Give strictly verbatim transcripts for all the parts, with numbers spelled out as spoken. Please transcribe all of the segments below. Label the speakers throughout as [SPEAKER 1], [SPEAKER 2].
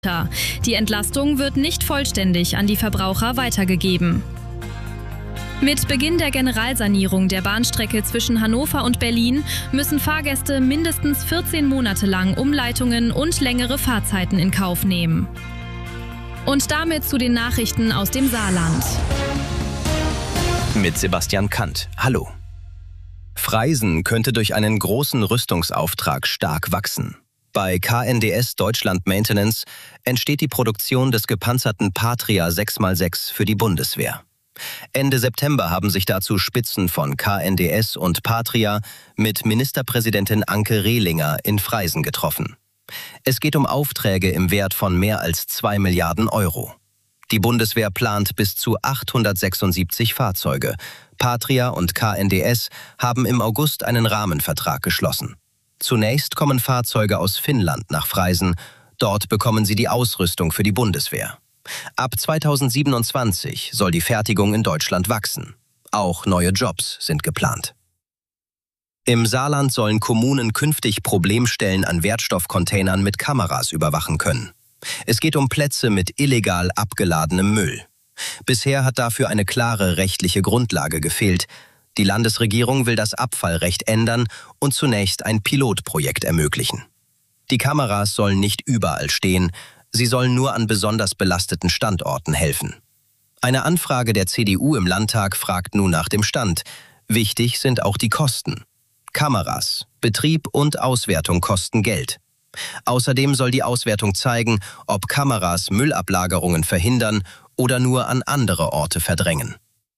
[SPEAKER 1] Die Entlastung wird nicht vollständig an die Verbraucher weitergegeben. Mit Beginn der Generalsanierung der Bahnstrecke zwischen Hannover und Berlin müssen Fahrgäste mindestens vierzehn Monate lang Umleitungen und längere Fahrzeiten in Kauf nehmen. Und damit zu den Nachrichten aus dem Saarland.
[SPEAKER 2] Mit Sebastian Kant. Hallo. Freisen könnte durch einen großen Rüstungsauftrag stark wachsen. Bei K N D S Deutschland Maintenance entsteht die Produktion des gepanzerten Patria sechs mal sechs für die Bundeswehr. Ende September haben sich dazu Spitzen von K N D S und Patria mit Ministerpräsidentin Anke Rehlinger in Freisen getroffen. Es geht um Aufträge im Wert von mehr als zwei Milliarden Euro. Die Bundeswehr plant bis zu achthundertsechsundsiebzig Fahrzeuge. Patria und K N D S haben im August einen Rahmenvertrag geschlossen. Zunächst kommen Fahrzeuge aus Finnland nach Freisen. Dort bekommen sie die Ausrüstung für die Bundeswehr. Ab zweitausendsiebenundzwanzig soll die Fertigung in Deutschland wachsen. Auch neue Jobs sind geplant. Im Saarland sollen Kommunen künftig Problemstellen an Wertstoffcontainern mit Kameras überwachen können. Es geht um Plätze mit illegal abgeladenem Müll. Bisher hat dafür eine klare rechtliche Grundlage gefehlt. Die Landesregierung will das Abfallrecht ändern und zunächst ein Pilotprojekt ermöglichen. Die Kameras sollen nicht überall stehen, sie sollen nur an besonders belasteten Standorten helfen. Eine Anfrage der C D U im Landtag fragt nun nach dem Stand. Wichtig sind auch die Kosten. Kameras, Betrieb und Auswertung kosten Geld. Außerdem soll die Auswertung zeigen, ob Kameras Müllablagerungen verhindern oder nur an andere Orte verdrängen.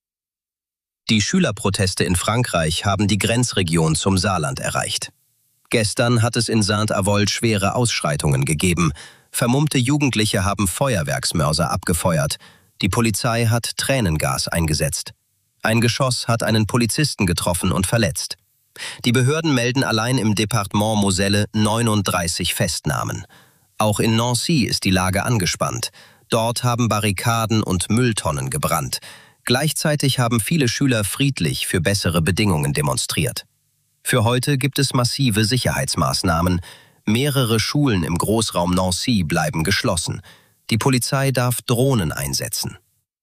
[SPEAKER 2] Die Schülerproteste in Frankreich haben die Grenzregion zum Saarland erreicht. Gestern hat es in Saint-Avold schwere Ausschreitungen gegeben. Vermummte Jugendliche haben Feuerwerksmörser abgefeuert. Die Polizei hat Tränengas eingesetzt. Ein Geschoss hat einen Polizisten getroffen und verletzt. Die Behörden melden allein im Departement Moselle neununddreißig Festnahmen. Auch in Nancy ist die Lage angespannt. Dort haben Barrikaden und Mülltonnen gebrannt. Gleichzeitig haben viele Schüler friedlich für bessere Bedingungen demonstriert. Für heute gibt es massive Sicherheitsmaßnahmen. Mehrere Schulen im Großraum Nancy bleiben geschlossen. Die Polizei darf Drohnen einsetzen.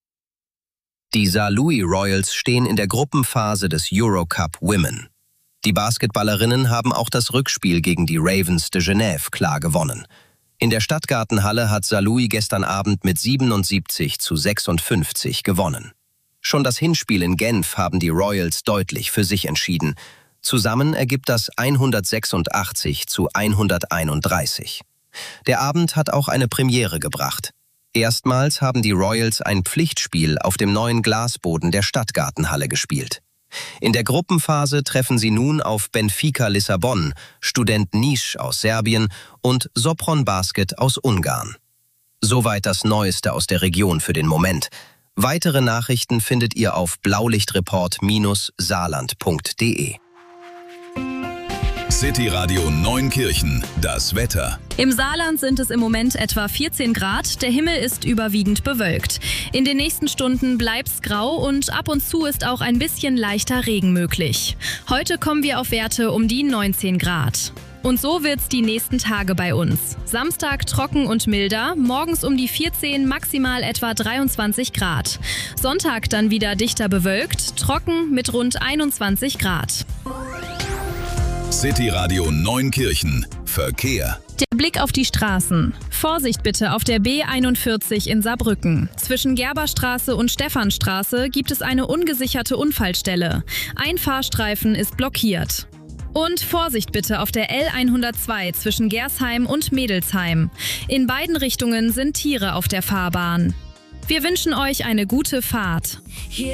[SPEAKER 2] Die Saarlouis Royals stehen in der Gruppenphase des Eurocup Women. Die Basketballerinnen haben auch das Rückspiel gegen die Ravens de Genève klar gewonnen. In der Stadtgartenhalle hat Saarlouis gestern Abend mit siebenundsiebzig zu sechsundfünfzig gewonnen. Schon das Hinspiel in Genf haben die Royals deutlich für sich entschieden. Zusammen ergibt das hundertsechsundachtzig zu hunderteinunddreißig. Der Abend hat auch eine Premiere gebracht. Erstmals haben die Royals ein Pflichtspiel auf dem neuen Glasboden der Stadtgartenhalle gespielt. In der Gruppenphase treffen sie nun auf Benfica Lissabon, Student Niš aus Serbien und Sopron Basket aus Ungarn. Soweit das Neueste aus der Region für den Moment. Weitere Nachrichten findet ihr auf blaulichtreport Bindestrich saarland punkt de.
[SPEAKER 3] City Radio Neunkirchen, das Wetter.
[SPEAKER 1] Im Saarland sind es im Moment etwa vierzehn Grad, der Himmel ist überwiegend bewölkt. In den nächsten Stunden bleibt's grau und ab und zu ist auch ein bisschen leichter Regen möglich. Heute kommen wir auf Werte um die neunzehn Grad. Und so wird's die nächsten Tage bei uns. Samstag trocken und milder, morgens um die vierzehn, maximal etwa dreiundzwanzig Grad. Sonntag dann wieder dichter bewölkt, trocken mit rund einundzwanzig Grad.
[SPEAKER 3] City Radio Neunkirchen, Verkehr.
[SPEAKER 1] Der Blick auf die Straßen. Vorsicht bitte auf der B einundvierzig in Saarbrücken. Zwischen Gerberstraße und Stephanstraße gibt es eine ungesicherte Unfallstelle. Ein Fahrstreifen ist blockiert. Und Vorsicht bitte auf der L hundertzwei zwischen Gersheim und Mädelsheim. In beiden Richtungen sind Tiere auf der Fahrbahn. Wir wünschen euch eine gute Fahrt.